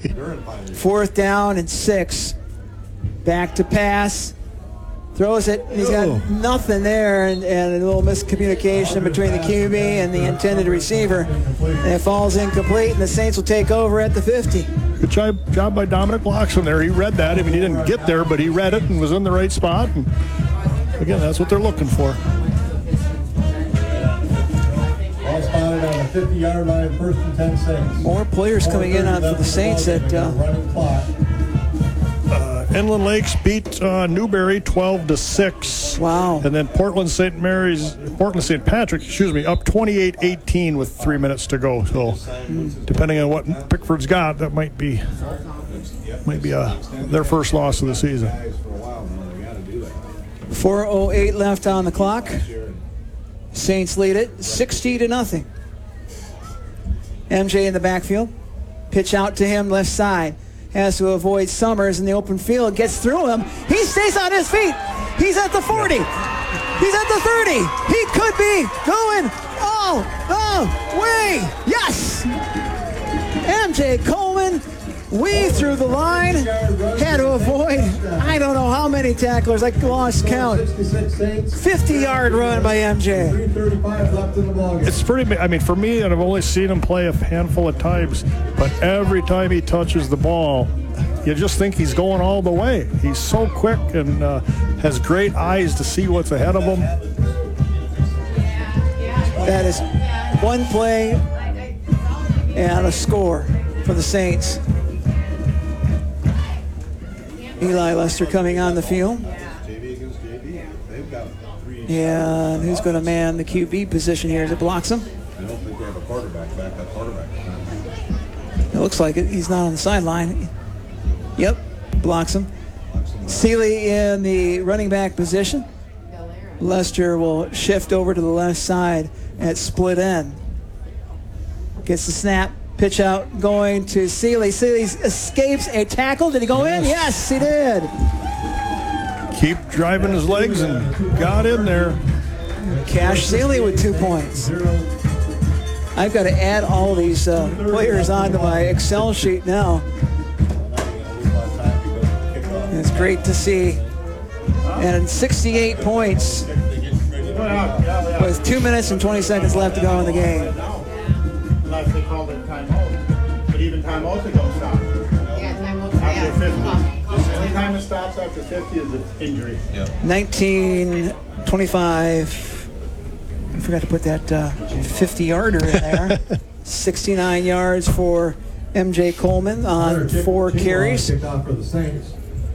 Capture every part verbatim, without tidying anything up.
Fourth down and six. Back to pass. Throws it. He's got oh. nothing there, and, and a little miscommunication between the Q B and the intended receiver. And it falls incomplete, and the Saints will take over at the fifty. Good job, job by Dominic Bloxham there. He read that. I mean, he didn't get there, but he read it and was in the right spot. And again, that's what they're looking for. All spotted on the fifty-yard line, first and ten Saints. More players coming in on for the Saints at uh, running clock. Uh, Inland Lakes beat uh, Newberry twelve to six. Wow. And then Portland Saint Mary's, Portland Saint Patrick, excuse me, up twenty-eight eighteen with three minutes to go. So, mm. depending on what Pickford's got, that might be might be uh, their first loss of the season. four oh eight left on the clock. Saints lead it sixty to nothing. M J in the backfield. Pitch out to him left side. Has to avoid Summers in the open field. Gets through him. He stays on his feet. He's at the forty. He's at the thirty. He could be going all the way. Yes! M J Coleman weaved through the line. Had to avoid, I don't know how many tacklers. I lost count. fifty-yard run by M J. It's pretty, I mean, for me, and I've only seen him play a handful of times, but every time he touches the ball, you just think he's going all the way. He's so quick and uh, has great eyes to see what's ahead of him. That is one play and a score for the Saints. Eli Lester coming on the field. And who's going to man the Q B position here as it blocks him? I don't think they have a quarterback back. That quarterback. It looks like it. He's not on the sideline. Yep, blocks him. Seeley in the running back position. Lester will shift over to the left side at split end. Gets the snap. Pitch out going to Seeley. Seeley escapes a tackle. Did he go in? Yes, he did. Keep driving his legs and got in there. Cash Seeley with two points. I've got to add all these uh, players onto my Excel sheet now. It's great to see. And sixty-eight points with two minutes and twenty seconds left to go in the game. Unless they called it timeout. But even timeouts don't stop. Yeah, timeouts. After fifty. Any time it stops after fifty is an injury. Yep. nineteen twenty-five. I forgot to put that uh, fifty-yarder in there. sixty-nine yards for M J Coleman on four carries. Kicked off for the Saints.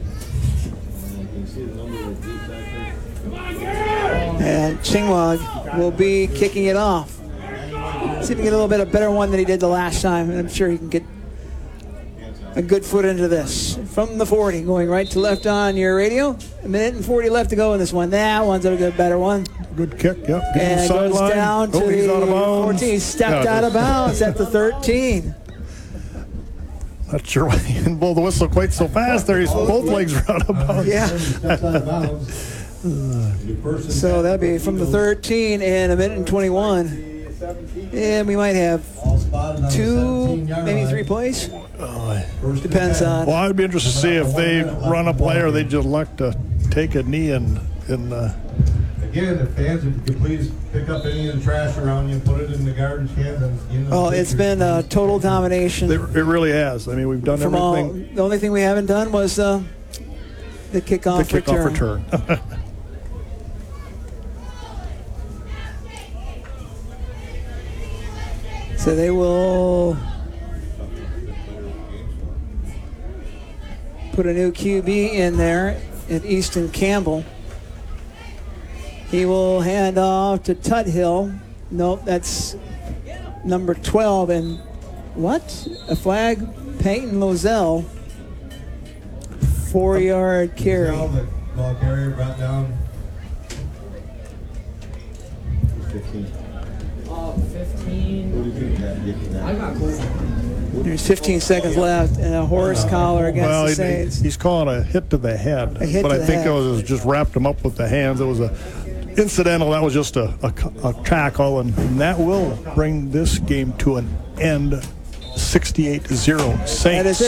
And Chingwag will be kicking it off. See if he can get a little bit of better one than he did the last time. And I'm sure he can get a good foot into this. From the forty, going right to left on your radio. A minute and forty left to go in this one. That one's a good, better one. Good kick, yep. And it goes sideline. down to Oh, he's the out of bounds. fourteen. He stepped Yeah, out of bounds at the thirteen. Not sure why he didn't blow the whistle quite so fast there. He's both legs were out of bounds. Yeah. Steps out of bounds. So that'd be from the thirteen and a minute and twenty-one. And we might have two, maybe three plays. Depends on. Well, I'd be interested to see if they run a play or they just like to take a knee and. and uh, Again, if fans, if you could please pick up any of the trash around you and put it in the garbage cans. And, you know, Well, it's been a total domination. it, it really has. I mean, we've done From all, everything. the only thing we haven't done was uh, the kickoff The kickoff return. return. So they will put a new Q B in there at Easton Campbell. He will hand off to Tuthill. Nope, that's number twelve. And what? A flag? Peyton Lozelle. Four-yard carry. Ball carrier brought down. fifteen. Oh, fifteen. I got There's fifteen seconds left, and a horse collar against Well, the he, Saints. he's calling a hit to the head, A hit but to I the think head. it was just wrapped him up with the hands. It was a incidental. That was just a, a, a tackle, and that will bring this game to an end. sixty-eight to zero Saints. That is it.